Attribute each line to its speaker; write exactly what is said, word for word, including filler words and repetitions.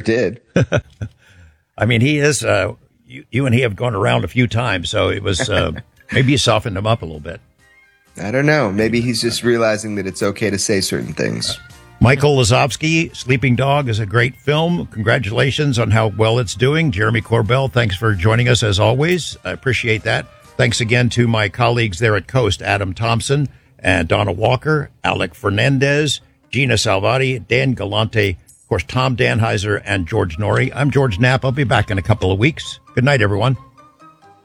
Speaker 1: did.
Speaker 2: I mean, he is, uh, you, you and he have gone around a few times, so it was, uh, maybe you softened him up a little bit.
Speaker 1: I don't know. Maybe he's just realizing that it's okay to say certain things.
Speaker 2: Uh, Michael Lazovsky, Sleeping Dog is a great film. Congratulations on how well it's doing. Jeremy Corbell, thanks for joining us as always. I appreciate that. Thanks again to my colleagues there at Coast, Adam Thompson and Donna Walker, Alec Fernandez, Gina Salvati, Dan Galante, of course, Tom Danheiser, and George Norrie. I'm George Knapp. I'll be back in a couple of weeks. Good night, everyone.